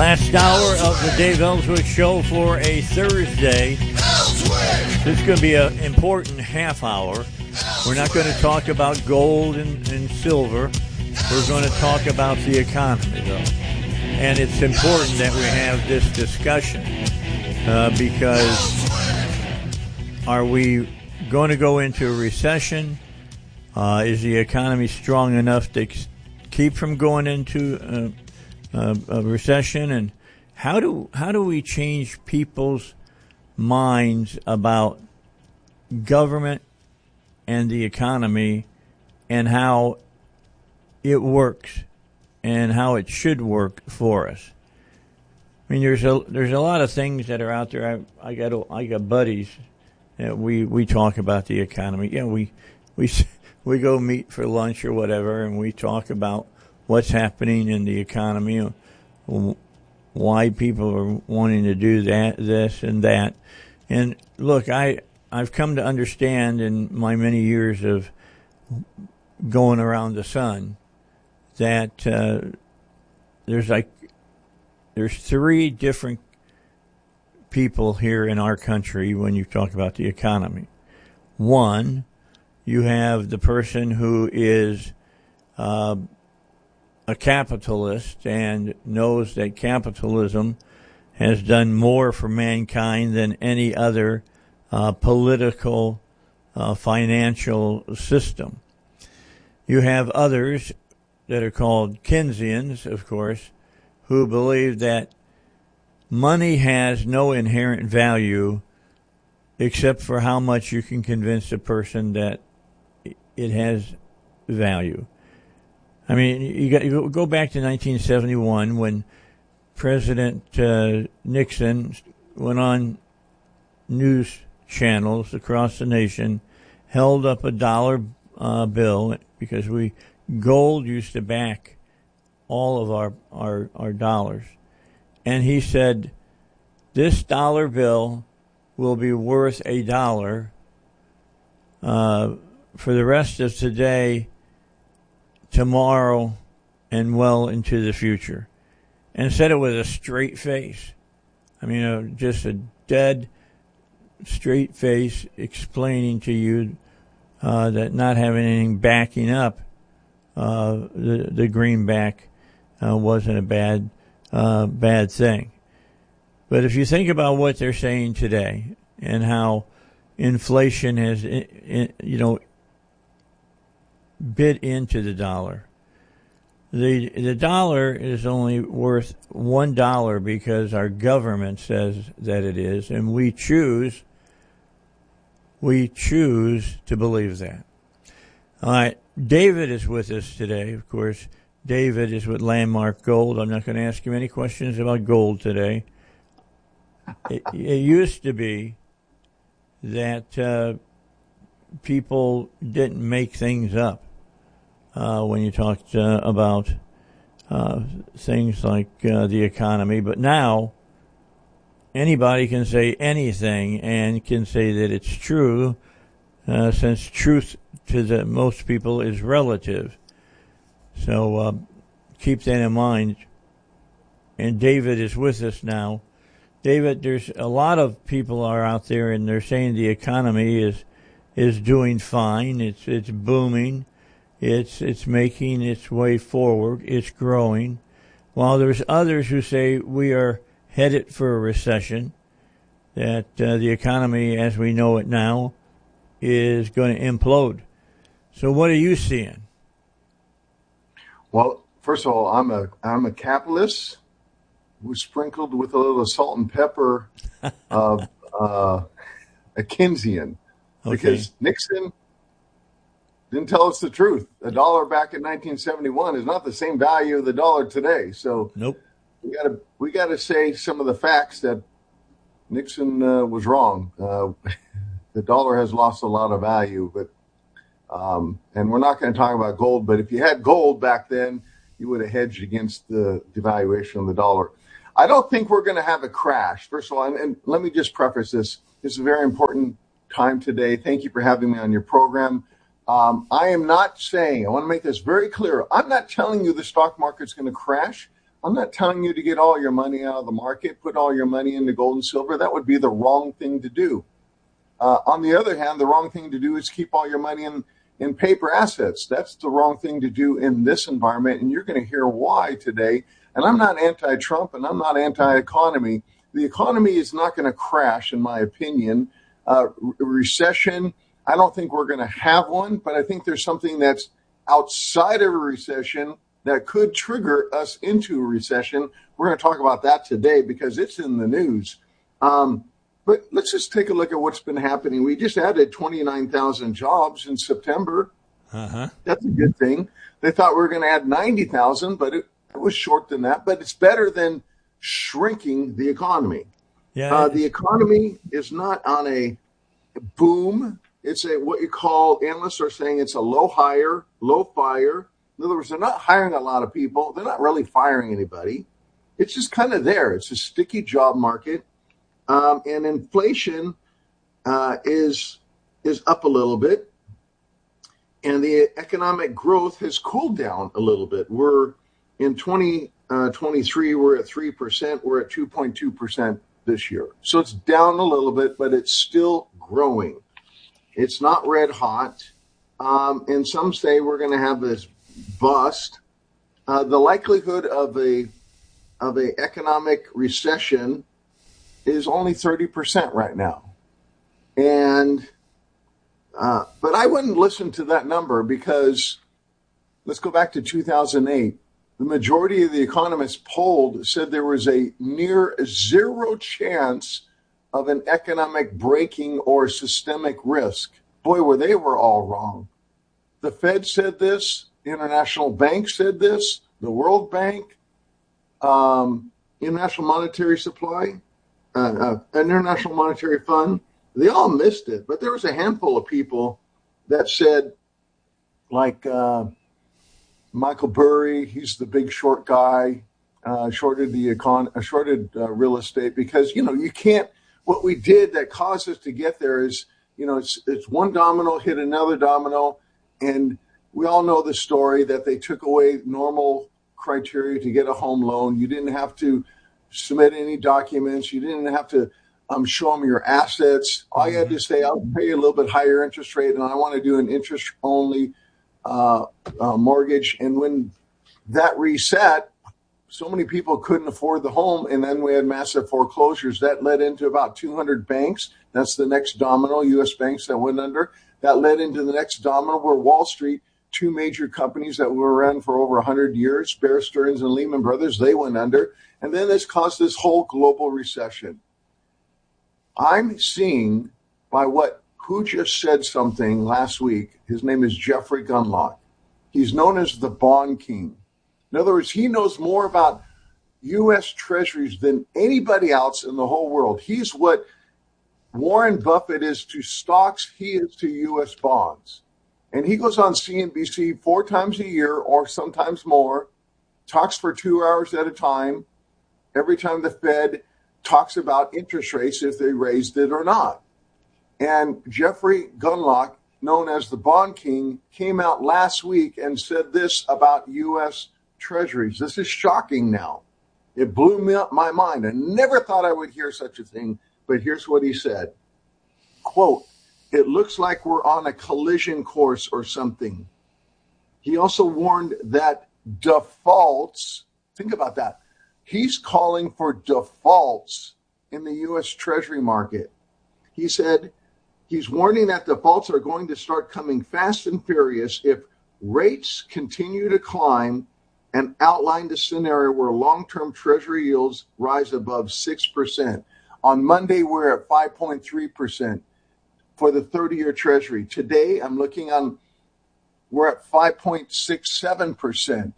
Last hour of the Dave Ellswick Show for a Thursday. This is going to be an important half hour. We're not going to talk about gold and silver. We're going to talk about the economy, though. And it's important that we have this discussion because are we going to go into a recession? Is the economy strong enough to keep from going into a recession? And how do we change people's minds about government and the economy and how it works and how it should work for us? I mean, there's a lot of things that are out there. I got buddies that we talk about the economy. Yeah, we go meet for lunch or whatever, and we talk about what's happening in the economy, why people are wanting to do this and that. And look, I've come to understand in my many years of going around the sun that there's three different people here in our country when you talk about the economy. One, you have the person who is a capitalist and knows that capitalism has done more for mankind than any other political, financial system. You have others that are called Keynesians, of course, who believe that money has no inherent value except for how much you can convince a person that it has value. I mean, you go back to 1971 when President Nixon went on news channels across the nation, held up a dollar bill because gold used to back all of our dollars. And he said, this dollar bill will be worth $1 for the rest of today, tomorrow, and well into the future. And said it with a straight face. I mean, just a dead straight face explaining to you that not having anything backing up the greenback wasn't a bad thing. But if you think about what they're saying today and how inflation has, bit into the dollar. The dollar is only worth $1 because our government says that it is, and we choose to believe that. All right, David is with us today. Of course, David is with Landmark Gold. I'm not going to ask him any questions about gold today. It used to be that people didn't make things up. When you talked about things like the economy. But now, anybody can say anything and can say that it's true, since truth to most people is relative. So keep that in mind. And David is with us now. David, there's a lot of people are out there, and they're saying the economy is doing fine. It's booming. It's making its way forward. It's growing. While there's others who say we are headed for a recession, that the economy as we know it now is going to implode. So what are you seeing? Well, first of all, I'm a capitalist who's sprinkled with a little salt and pepper of a Keynesian. Okay. Because Nixon didn't tell us the truth. The dollar back in 1971 is not the same value of the dollar today. So nope. We got to say some of the facts that Nixon was wrong. The dollar has lost a lot of value, but and we're not going to talk about gold. But if you had gold back then, you would have hedged against the devaluation of the dollar. I don't think we're going to have a crash. First of all, and let me just preface this. This is a very important time today. Thank you for having me on your program. I am not saying, I want to make this very clear, I'm not telling you the stock market's going to crash. I'm not telling you to get all your money out of the market, put all your money into gold and silver. That would be the wrong thing to do. On the other hand, the wrong thing to do is keep all your money in paper assets. That's the wrong thing to do in this environment, and you're going to hear why today. And I'm not anti-Trump, and I'm not anti-economy. The economy is not going to crash, in my opinion. Recession, I don't think we're going to have one, but I think there's something that's outside of a recession that could trigger us into a recession. We're going to talk about that today because it's in the news. But let's just take a look at what's been happening. We just added 29,000 jobs in September. That's a good thing. They thought we were going to add 90,000, but it was short than that. But it's better than shrinking the economy. Yeah. The economy is not on a boom. It's what you call, analysts are saying it's a low hire, low fire. In other words, they're not hiring a lot of people. They're not really firing anybody. It's just kind of there. It's a sticky job market. And inflation is up a little bit. And the economic growth has cooled down a little bit. We're in 2023, we're at 3%. We're at 2.2% this year. So it's down a little bit, but it's still growing. It's not red hot. And some say we're going to have this bust. The likelihood of a economic recession is only 30% right now. And but I wouldn't listen to that number because let's go back to 2008. The majority of the economists polled said there was a near zero chance of an economic breaking or systemic risk. Boy, they were all wrong. The Fed said this. International Bank said this. The World Bank, International Monetary Fund, they all missed it. But there was a handful of people that said, like Michael Burry, he's the big short guy, shorted real estate because, you can't, what we did that caused us to get there is, it's one domino hit another domino. And we all know the story that they took away normal criteria to get a home loan. You didn't have to submit any documents. You didn't have to show them your assets. All you had to say, I'll pay you a little bit higher interest rate, and I want to do an interest-only mortgage. And when that reset, so many people couldn't afford the home, and then we had massive foreclosures. That led into about 200 banks. That's the next domino, U.S. banks that went under. That led into the next domino where Wall Street, two major companies that were around for over 100 years, Bear Stearns and Lehman Brothers, they went under. And then this caused this whole global recession. I'm seeing who just said something last week. His name is Jeffrey Gundlach. He's known as the bond king. In other words, he knows more about U.S. Treasuries than anybody else in the whole world. He's what Warren Buffett is to stocks, he is to U.S. bonds. And he goes on CNBC 4 times a year or sometimes more, talks for 2 hours at a time, every time the Fed talks about interest rates, if they raised it or not. And Jeffrey Gundlach, known as the Bond King, came out last week and said this about U.S. Treasuries. This is shocking now. It blew my mind. I never thought I would hear such a thing, but here's what he said. Quote, "It looks like we're on a collision course or something." He also warned that defaults, think about that. He's calling for defaults in the U.S. Treasury market. He said he's warning that defaults are going to start coming fast and furious if rates continue to climb, and outlined a scenario where long-term Treasury yields rise above 6%. On Monday, we're at 5.3% for the 30-year Treasury. Today, I'm looking we're at 5.67%.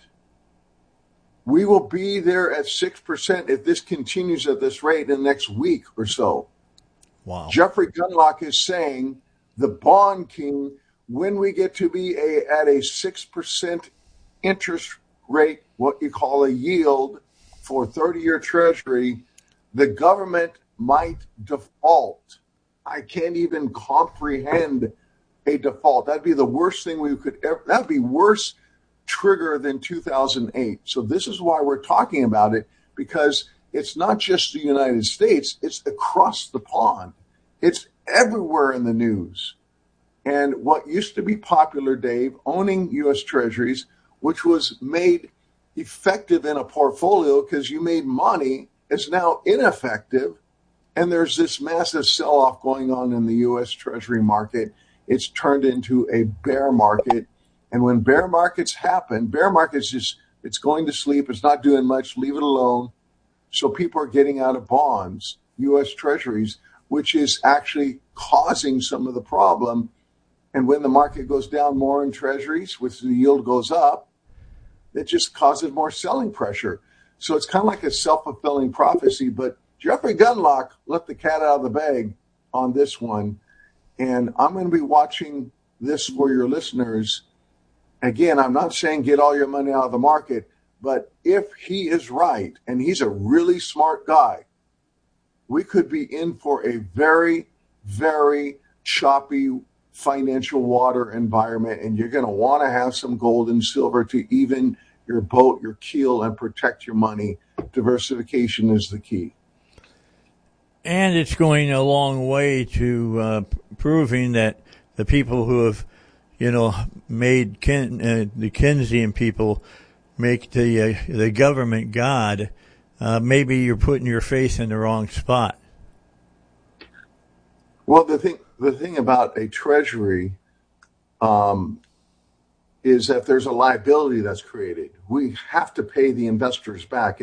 We will be there at 6% if this continues at this rate in the next week or so. Wow. Jeffrey Gundlach is saying the bond king, when we get to be at a 6% interest rate, what you call a yield for 30-year Treasury, the government might default. I can't even comprehend a default. That'd be the worst thing we could ever. That'd be worse trigger than 2008. So this is why we're talking about it, because it's not just the United States, it's across the pond. It's everywhere in the news. And what used to be popular, Dave, owning U.S. Treasuries, which was made effective in a portfolio because you made money, is now ineffective. And there's this massive sell-off going on in the U.S. Treasury market. It's turned into a bear market. And when bear markets happen, bear markets just, it's going to sleep. It's not doing much. Leave it alone. So people are getting out of bonds, U.S. Treasuries, which is actually causing some of the problem. And when the market goes down more in Treasuries, which the yield goes up, it just causes more selling pressure. So it's kind of like a self-fulfilling prophecy. But Jeffrey Gundlach let the cat out of the bag on this one. And I'm going to be watching this for your listeners. Again, I'm not saying get all your money out of the market, but if he is right, and he's a really smart guy, we could be in for a very, very choppy financial water environment, and you're going to want to have some gold and silver to even your boat, your keel, and protect your money. Diversification is the key. And it's going a long way to proving that the people who have, made the Keynesian people make the government God. Maybe you're putting your faith in the wrong spot. Well, the thing about a treasury is that there's a liability that's created. We have to pay the investors back.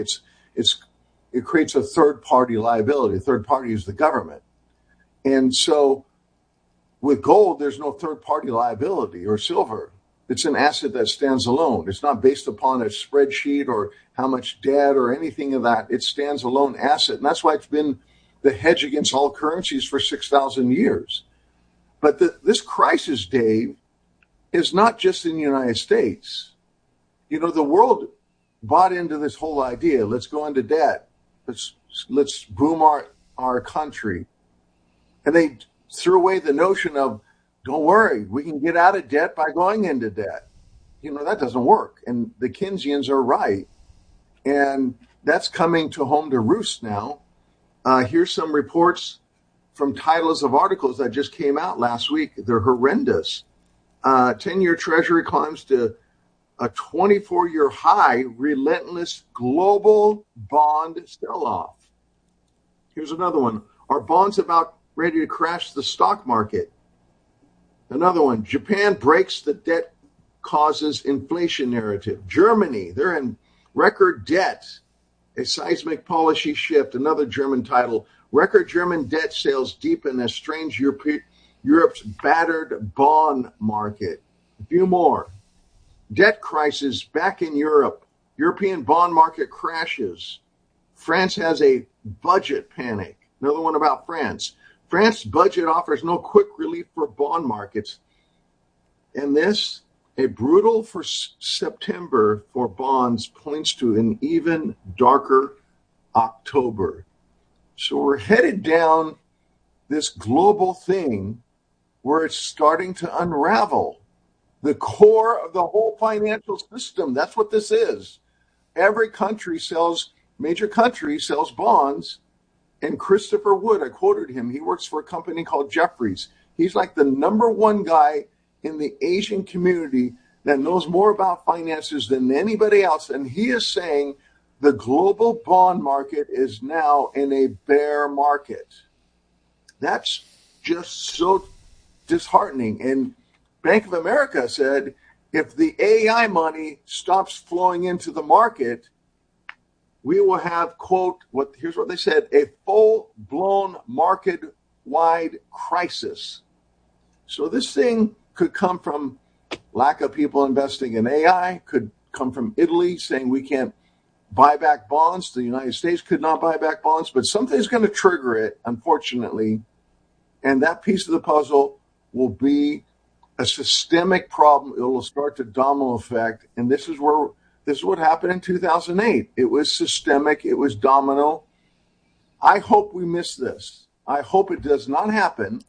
It creates a third-party liability. The third party is the government. And so with gold, there's no third-party liability, or silver. It's an asset that stands alone. It's not based upon a spreadsheet or how much debt or anything of that. It stands alone asset. And that's why it's been the hedge against all currencies for 6,000 years. But this crisis, Dave, is not just in the United States. The world bought into this whole idea. Let's go into debt. Let's boom our country. And they threw away the notion of, don't worry, we can get out of debt by going into debt. That doesn't work. And the Keynesians are right. And that's coming to home to roost now. Here's some reports from titles of articles that just came out last week. They're horrendous. 10-year Treasury climbs to a 24-year high, relentless global bond sell-off. Here's another one. Are bonds about ready to crash the stock market? Another one. Japan breaks the debt causes inflation narrative. Germany, they're in record debt. A seismic policy shift. Another German title. Record German debt sales deepen as strange Europe's battered bond market. A few more. Debt crisis back in Europe. European bond market crashes. France has a budget panic. Another one about France. France's budget offers no quick relief for bond markets. And this, a brutal for September for bonds points to an even darker October. So we're headed down this global thing where it's starting to unravel. The core of the whole financial system. That's what this is. Every country major country sells bonds. And Christopher Wood, I quoted him, he works for a company called Jefferies. He's like the number one guy in the Asian community that knows more about finances than anybody else. And he is saying the global bond market is now in a bear market. That's just so disheartening. And Bank of America said, if the AI money stops flowing into the market, we will have, quote, here's what they said, a full-blown market-wide crisis. So this thing could come from lack of people investing in AI, could come from Italy saying we can't buy back bonds. The United States could not buy back bonds, but something's going to trigger it, unfortunately. And that piece of the puzzle will be a systemic problem. It will start to domino effect. And this is what happened in 2008. It was systemic. It was domino. I hope we miss this. I hope it does not happen.